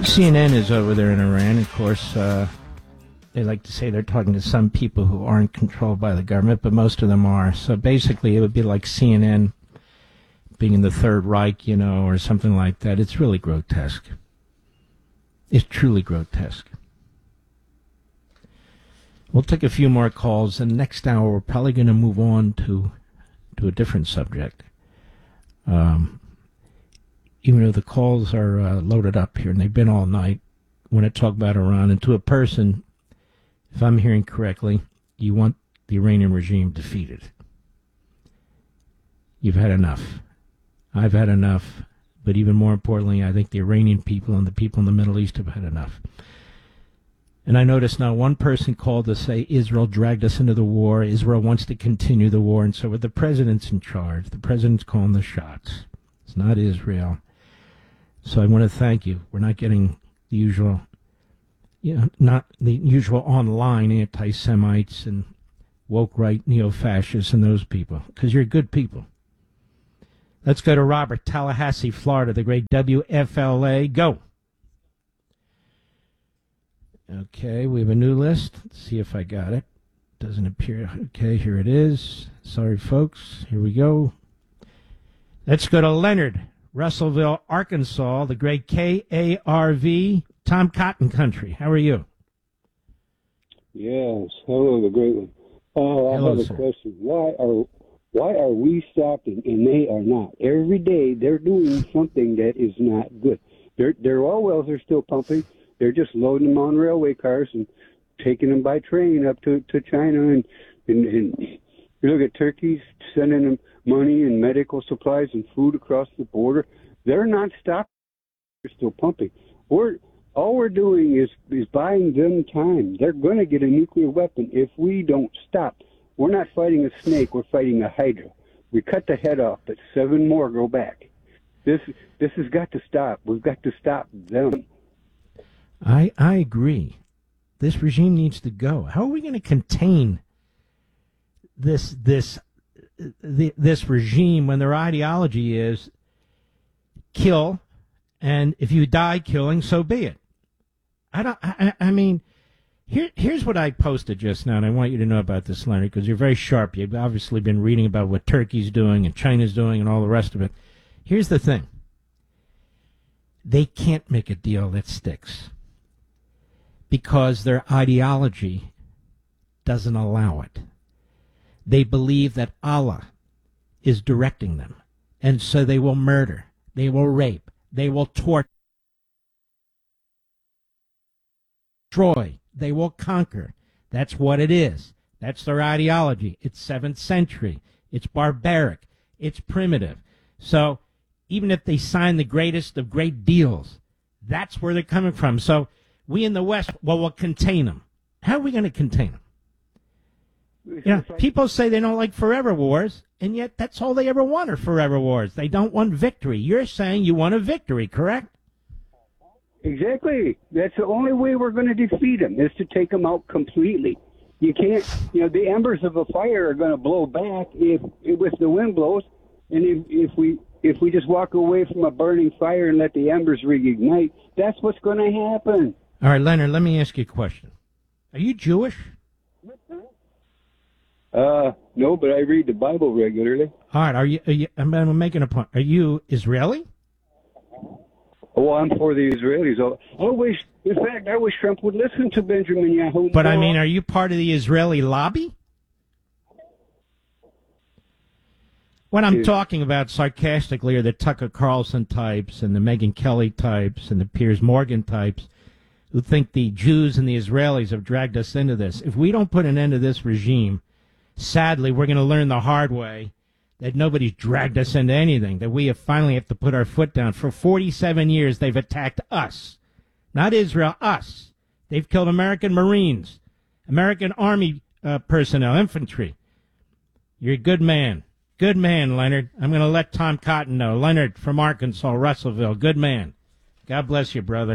CNN is over there in Iran. Of course, they like to say they're talking to some people who aren't controlled by the government, but most of them are. So basically, it would be like CNN being in the Third Reich, or something like that. It's really grotesque. It's truly grotesque. We'll take a few more calls, and next hour we're probably going to move on to a different subject. Even though the calls are loaded up here, and they've been all night, I want to talk about Iran. And to a person, if I'm hearing correctly, you want the Iranian regime defeated. You've had enough. I've had enough. But even more importantly, I think the Iranian people and the people in the Middle East have had enough. And I noticed not one person called to say Israel dragged us into the war. Israel wants to continue the war. And so the president's in charge. The president's calling the shots. It's not Israel. So I want to thank you. We're not getting the usual, not the usual online anti-Semites and woke right neo-fascists and those people, because you're good people. Let's go to Robert, Tallahassee, Florida, the great WFLA. Go. Okay, we have a new list. Let's see if I got it. Doesn't appear. Okay, here it is. Sorry, folks. Here we go. Let's go to Leonard, Russellville, Arkansas, the great KARV, Tom Cotton Country. How are you? Yes. Hello, the great one. I have a question. Why are we stopping and they are not? Every day they're doing something that is not good. Their oil wells are still pumping. They're just loading them on railway cars and taking them by train up to China. And you look at Turkey's sending them money and medical supplies and food across the border. They're not stopping. They're still pumping. All we're doing is buying them time. They're going to get a nuclear weapon if we don't stop. We're not fighting a snake. We're fighting a hydra. We cut the head off, but 7 more go back. This has got to stop. We've got to stop them. I agree. This regime needs to go. How are we going to contain this regime when their ideology is kill, and if you die killing, so be it? I mean, here's what I posted just now, and I want you to know about this, Leonard, because you're very sharp. You've obviously been reading about what Turkey's doing and China's doing and all the rest of it. Here's the thing. They can't make a deal that sticks because their ideology doesn't allow it. They believe that Allah is directing them, and so they will murder, they will rape, they will torture, destroy, they will conquer. That's what it is. That's their ideology. It's 7th century. It's barbaric. It's primitive. So even if they sign the greatest of great deals, that's where they're coming from. So we in the West, we'll contain them. How are we going to contain them? People say they don't like forever wars, and yet that's all they ever want are forever wars. They don't want victory. You're saying you want a victory, correct? Exactly. That's the only way we're going to defeat them, is to take them out completely. You can't, the embers of a fire are going to blow back if the wind blows, and if we just walk away from a burning fire and let the embers reignite, that's what's going to happen. All right, Leonard, let me ask you a question. Are you Jewish? No, but I read the Bible regularly. All right, are you I'm making a point. Are you Israeli? Oh, I'm for the Israelis. In fact, I wish Trump would listen to Benjamin Netanyahu. But I mean, are you part of the Israeli lobby? What I'm talking about sarcastically are the Tucker Carlson types and the Megyn Kelly types and the Piers Morgan types who think the Jews and the Israelis have dragged us into this. If we don't put an end to this regime, sadly, we're going to learn the hard way that nobody's dragged us into anything, that we finally have to put our foot down. For 47 years, they've attacked us. Not Israel, us. They've killed American Marines, American Army personnel, infantry. You're a good man. Good man, Leonard. I'm going to let Tom Cotton know. Leonard from Arkansas, Russellville. Good man. God bless you, brother.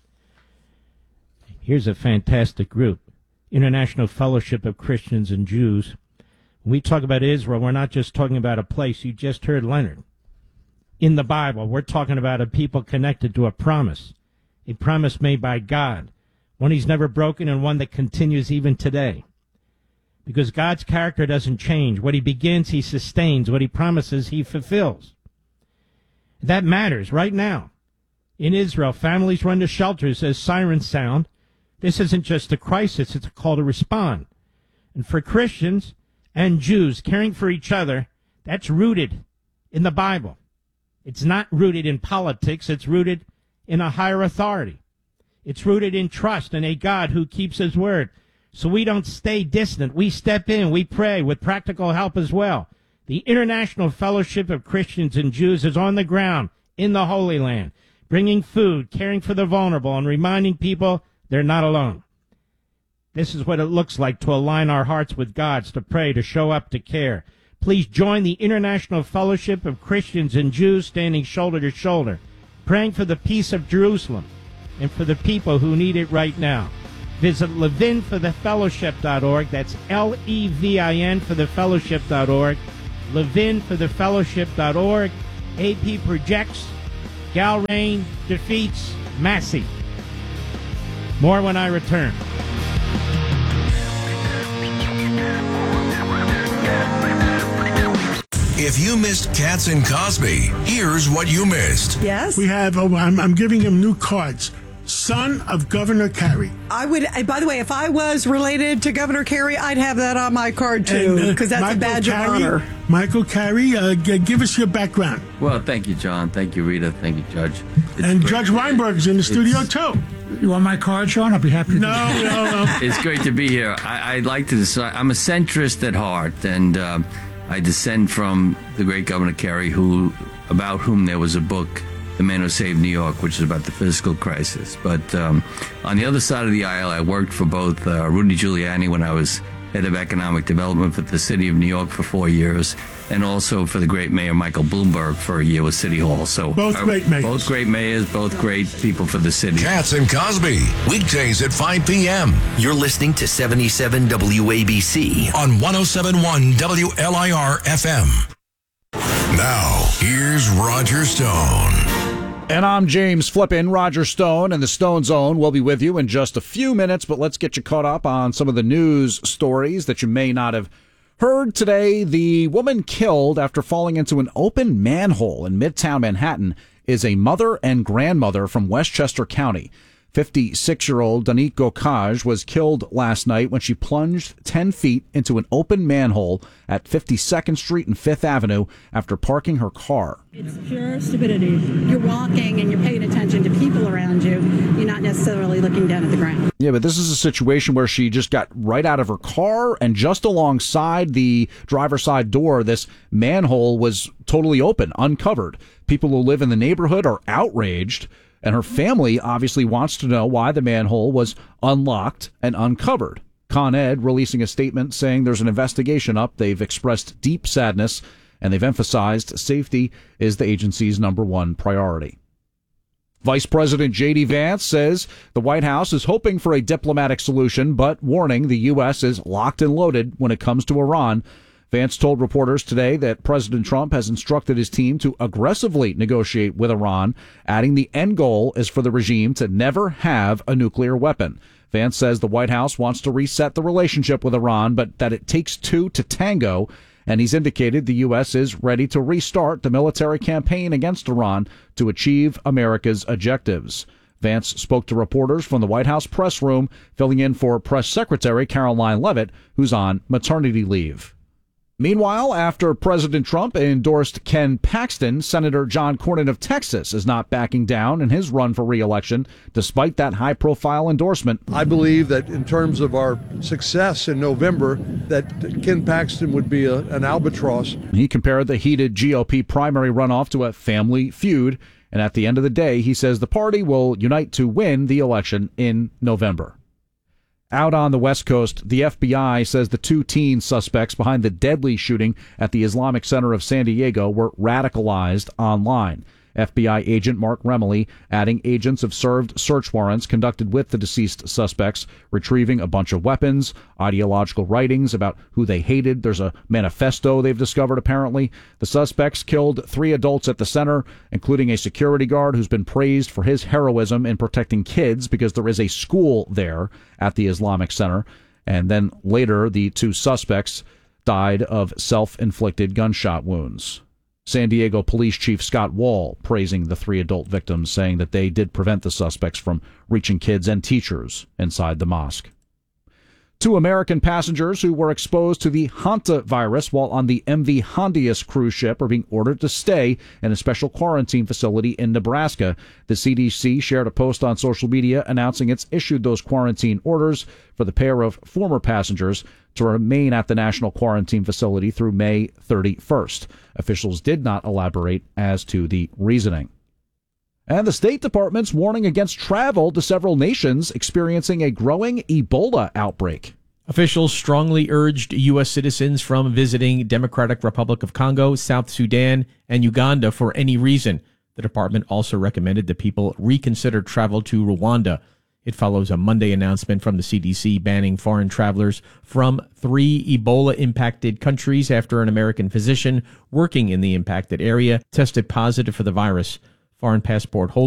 Here's a fantastic group. International Fellowship of Christians and Jews. When we talk about Israel, we're not just talking about a place. You just heard Leonard. In the Bible, we're talking about a people connected to a promise. a promise made by God, one he's never broken and one that continues even today. Because God's character doesn't change. What he begins, he sustains. What he promises, he fulfills. That matters right now. In Israel, families run to shelters as sirens sound. This isn't just a crisis, it's a call to respond. And for Christians and Jews, caring for each other, that's rooted in the Bible. It's not rooted in politics, it's rooted in a higher authority. It's rooted in trust in a God who keeps his word. So we don't stay distant. We step in, we pray with practical help as well. The International Fellowship of Christians and Jews is on the ground in the Holy Land, bringing food, caring for the vulnerable, and reminding people they're not alone. This is what it looks like to align our hearts with God's, to pray, to show up, to care. Please join the International Fellowship of Christians and Jews standing shoulder to shoulder, praying for the peace of Jerusalem and for the people who need it right now. Visit levinforthefellowship.org. That's Levin for thefellowship.org. levinforthefellowship.org. AP projects. Galrain defeats Massey. More when I return. If you missed Katz and Cosby, here's what you missed. Yes? We have, I'm giving him new cards. Son of Governor Carey. I would, by the way, if I was related to Governor Carey, I'd have that on my card too, because that's Michael a badge of honor. Michael Carey, give us your background. Well, thank you, John. Thank you, Rita. Thank you, Judge. And Judge Weinberg is in the studio too. You want my card, Sean? I'll be happy to do that. No. It's great to be here. I'd like to decide. I'm a centrist at heart, and I descend from the great Governor Carey, about whom there was a book, The Man Who Saved New York, which is about the fiscal crisis. But on the other side of the aisle, I worked for both Rudy Giuliani when I was head of economic development for the city of New York for 4 years, and also for the great mayor Michael Bloomberg for a year with City Hall. So both great mayors. Both great mayors, both great people for the city. Katz and Cosby, weekdays at 5 p.m. You're listening to 77 WABC on 107.1 WLIR FM. Now, here's Roger Stone. And I'm James Flippin. Roger Stone and the Stone Zone will be with you in just a few minutes, but let's get you caught up on some of the news stories that you may not have heard today. The woman killed after falling into an open manhole in Midtown Manhattan is a mother and grandmother from Westchester County. 56-year-old Danique Gokaj was killed last night when she plunged 10 feet into an open manhole at 52nd Street and 5th Avenue after parking her car. It's pure stupidity. You're walking and you're paying attention to people around you. You're not necessarily looking down at the ground. Yeah, but this is a situation where she just got right out of her car, and just alongside the driver's side door, this manhole was totally open, uncovered. People who live in the neighborhood are outraged, and her family obviously wants to know why the manhole was unlocked and uncovered. Con Ed releasing a statement saying there's an investigation up. They've expressed deep sadness, and they've emphasized safety is the agency's number one priority. Vice President J.D. Vance says the White House is hoping for a diplomatic solution, but warning the U.S. is locked and loaded when it comes to Iran. Vance told reporters today that President Trump has instructed his team to aggressively negotiate with Iran, adding the end goal is for the regime to never have a nuclear weapon. Vance says the White House wants to reset the relationship with Iran, but that it takes two to tango, and he's indicated the U.S. is ready to restart the military campaign against Iran to achieve America's objectives. Vance spoke to reporters from the White House press room, filling in for Press Secretary Caroline Leavitt, who's on maternity leave. Meanwhile, after President Trump endorsed Ken Paxton, Senator John Cornyn of Texas is not backing down in his run for re-election, despite that high-profile endorsement. I believe that in terms of our success in November, that Ken Paxton would be an albatross. He compared the heated GOP primary runoff to a family feud, and at the end of the day, he says the party will unite to win the election in November. Out on the West Coast, the FBI says the two teen suspects behind the deadly shooting at the Islamic Center of San Diego were radicalized online. FBI agent Mark Remley adding agents have served search warrants conducted with the deceased suspects, retrieving a bunch of weapons, ideological writings about who they hated. There's a manifesto they've discovered, apparently. The suspects killed 3 adults at the center, including a security guard who's been praised for his heroism in protecting kids because there is a school there at the Islamic Center. And then later, the 2 suspects died of self-inflicted gunshot wounds. San Diego Police Chief Scott Wall praising the 3 adult victims, saying that they did prevent the suspects from reaching kids and teachers inside the mosque. 2 American passengers who were exposed to the Hanta virus while on the MV Hondius cruise ship are being ordered to stay in a special quarantine facility in Nebraska. The CDC shared a post on social media announcing it's issued those quarantine orders for the pair of former passengers to remain at the national quarantine facility through May 31st. Officials did not elaborate as to the reasoning. And the State Department's warning against travel to several nations experiencing a growing Ebola outbreak. Officials strongly urged U.S. citizens from visiting Democratic Republic of Congo, South Sudan, and Uganda for any reason. The department also recommended that people reconsider travel to Rwanda. It follows a Monday announcement from the CDC banning foreign travelers from 3 Ebola-impacted countries after an American physician working in the impacted area tested positive for the virus. Foreign passport holders